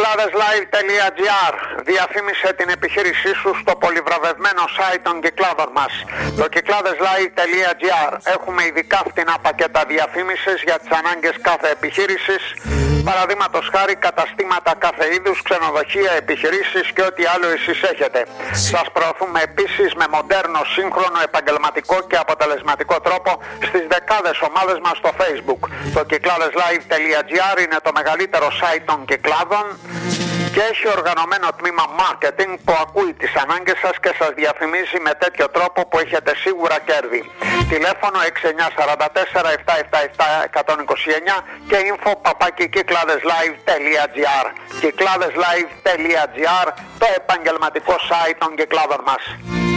Κυκλάδεσlive.gr. Διαφήμισε την επιχείρησή σου στο πολυβραβευμένο site των κυκλάδων μας. Το Κυκλάδεσlive.gr. Έχουμε ειδικά φτηνά πακέτα διαφήμισης για τις ανάγκες κάθε επιχείρησης. Παραδείγματος χάρη καταστήματα κάθε είδους, ξενοδοχεία, επιχειρήσεις και ό,τι άλλο εσείς έχετε. Σας προωθούμε επίσης με μοντέρνο, σύγχρονο, επαγγελματικό και αποτελεσματικό τρόπο στις δεκάδες ομάδες μας στο Facebook. Το Κυκλάδεσlive.gr είναι το μεγαλύτερο site των κυκλάδων και έχει οργανωμένο τμήμα marketing που ακούει τις ανάγκες σας και σας διαφημίζει με τέτοιο τρόπο που έχετε σίγουρα κέρδη. Τηλέφωνο 6944-777-129 και info@κυκλάδεσlive.gr. Κυκλάδεσlive.gr, το επαγγελματικό site των κυκλάδων μας.